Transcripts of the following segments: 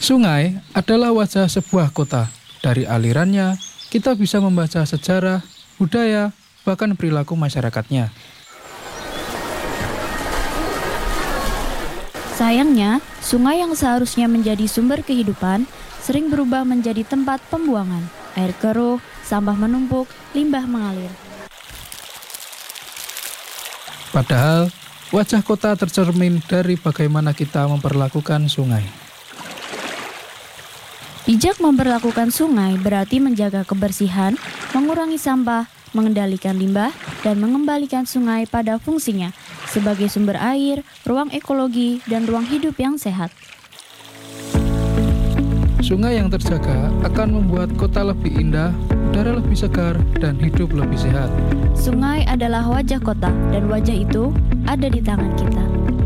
Sungai adalah wajah sebuah kota. Dari alirannya, kita bisa membaca sejarah, budaya, bahkan perilaku masyarakatnya. Sayangnya, sungai yang seharusnya menjadi sumber kehidupan sering berubah menjadi tempat pembuangan. Air keruh, sampah menumpuk, limbah mengalir. Padahal, wajah kota tercermin dari bagaimana kita memperlakukan sungai. Bijak memperlakukan sungai berarti menjaga kebersihan, mengurangi sampah, mengendalikan limbah, dan mengembalikan sungai pada fungsinya sebagai sumber air, ruang ekologi, dan ruang hidup yang sehat. Sungai yang terjaga akan membuat kota lebih indah, udara lebih segar, dan hidup lebih sehat. Sungai adalah wajah kota, dan wajah itu ada di tangan kita.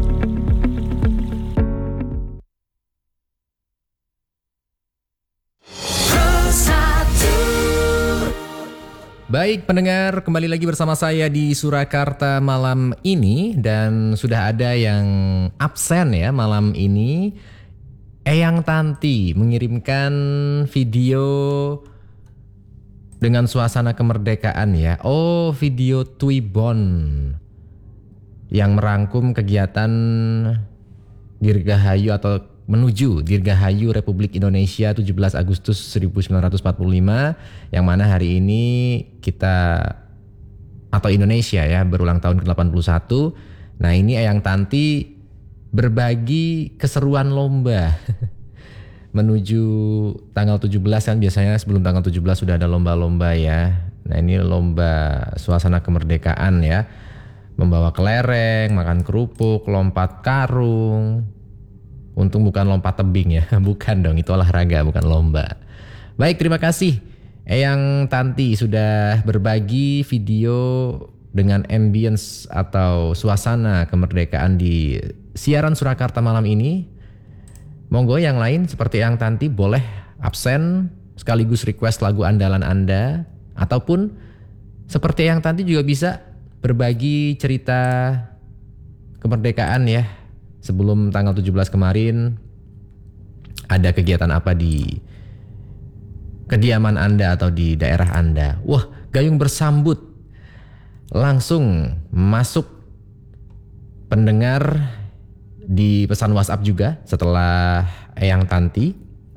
Baik pendengar, kembali lagi bersama saya di Surakarta malam ini. Dan sudah ada yang absen ya malam ini. Eyang Tanti mengirimkan video dengan suasana kemerdekaan ya. Oh, video Twibbon yang merangkum kegiatan Dirgahayu atau menuju Dirgahayu Republik Indonesia 17 Agustus 1945, yang mana hari ini kita atau Indonesia ya berulang tahun ke-81. Nah, ini Eyang Tanti berbagi keseruan lomba menuju tanggal 17 kan, biasanya sebelum tanggal 17 sudah ada lomba-lomba ya. Nah, ini lomba suasana kemerdekaan ya. Membawa kelereng, makan kerupuk, lompat karung. Untung bukan lompat tebing ya, bukan dong, itu olahraga bukan lomba. Baik, terima kasih Eyang Tanti sudah berbagi video dengan ambience atau suasana kemerdekaan di siaran Surakarta malam ini. Monggo yang lain seperti Eyang Tanti boleh absen sekaligus request lagu andalan Anda, ataupun seperti Eyang Tanti juga bisa berbagi cerita kemerdekaan ya. Sebelum tanggal 17 kemarin ada kegiatan apa di kediaman Anda atau di daerah Anda. Wah, gayung bersambut. Langsung masuk pendengar di pesan WhatsApp juga setelah Eyang Tanti.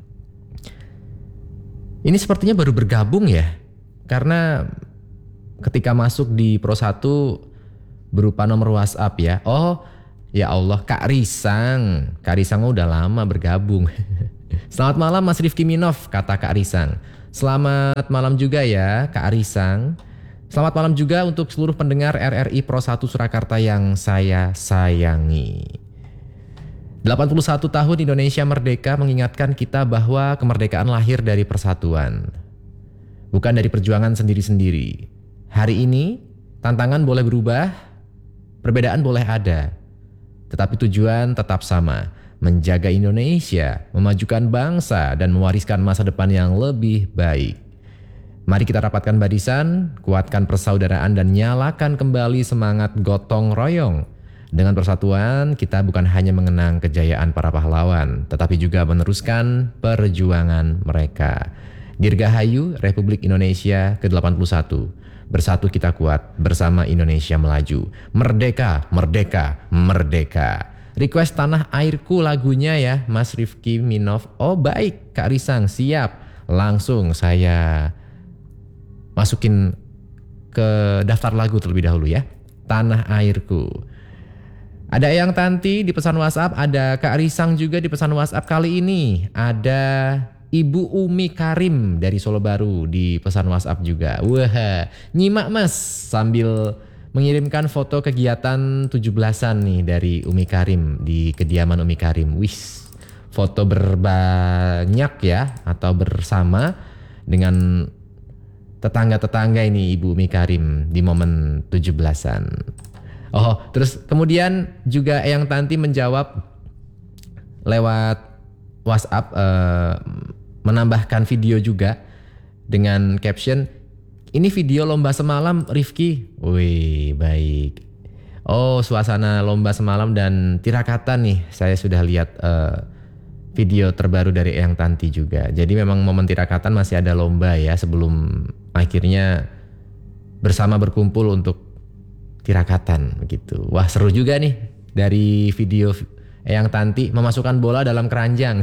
Ini sepertinya baru bergabung ya. Karena ketika masuk di Pro 1 berupa nomor WhatsApp ya. Oh, ya Allah, Kak Risang. Kak Risang udah lama bergabung. Selamat malam Mas Rifki Minov, kata Kak Risang. Selamat malam juga ya Kak Risang. Selamat malam juga untuk seluruh pendengar RRI Pro 1 Surakarta yang saya sayangi. 81 tahun Indonesia merdeka mengingatkan kita bahwa kemerdekaan lahir dari persatuan, bukan dari perjuangan sendiri-sendiri. Hari ini tantangan boleh berubah, perbedaan boleh ada, tetapi tujuan tetap sama, menjaga Indonesia, memajukan bangsa, dan mewariskan masa depan yang lebih baik. Mari kita rapatkan barisan, kuatkan persaudaraan, dan nyalakan kembali semangat gotong royong. Dengan persatuan, kita bukan hanya mengenang kejayaan para pahlawan, tetapi juga meneruskan perjuangan mereka. Dirgahayu Republik Indonesia ke-81. Bersatu kita kuat, bersama Indonesia melaju. Merdeka, merdeka, merdeka. Request Tanah Airku lagunya ya, Mas Rifki Minov. Oh baik, Kak Risang, siap. Langsung saya masukin ke daftar lagu terlebih dahulu ya. Tanah Airku. Ada Eyang Tanti di pesan WhatsApp, ada Kak Risang juga di pesan WhatsApp. Kali ini ada Ibu Umi Karim dari Solo Baru di pesan WhatsApp juga. Wah, nyimak Mas sambil mengirimkan foto kegiatan 17-an nih dari Umi Karim di kediaman Umi Karim. Wis, foto berbanyak ya atau bersama dengan tetangga-tetangga ini Ibu Umi Karim di momen 17-an. Oh, terus kemudian juga Eyang Tanti menjawab lewat WhatsApp, menambahkan video juga dengan caption, ini video lomba semalam Rifki. Wih, baik. Oh, suasana lomba semalam dan tirakatan nih. Saya sudah lihat video terbaru dari Eyang Tanti juga. Jadi memang momen tirakatan masih ada lomba ya sebelum akhirnya bersama berkumpul untuk tirakatan begitu. Wah, seru juga nih dari video Eyang Tanti memasukkan bola dalam keranjang.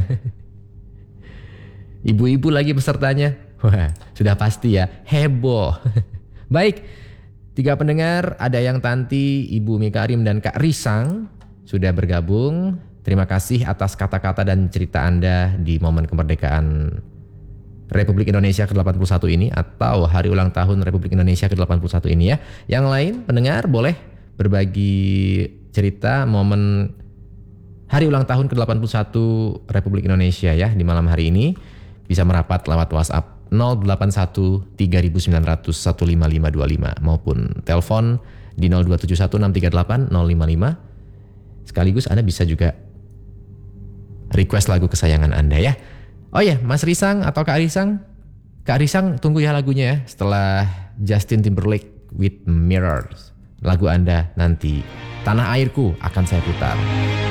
Ibu-ibu lagi pesertanya. Wah, sudah pasti ya, heboh. Baik, 3 pendengar, ada Eyang Tanti, Ibu Mika Arim dan Kak Risang sudah bergabung. Terima kasih atas kata-kata dan cerita Anda di momen kemerdekaan Republik Indonesia ke-81 ini atau hari ulang tahun Republik Indonesia ke-81 ini ya. Yang lain pendengar boleh berbagi cerita momen hari ulang tahun ke-81 Republik Indonesia ya di malam hari ini. Bisa merapat lewat WhatsApp 081 3900 15525 maupun telepon di 0271 638 055. Sekaligus Anda bisa juga request lagu kesayangan Anda ya. Oh ya, Mas Risang atau Kak Risang? Kak Risang tunggu ya lagunya ya. Setelah Justin Timberlake with Mirrors. Lagu Anda nanti Tanah Airku akan saya putar.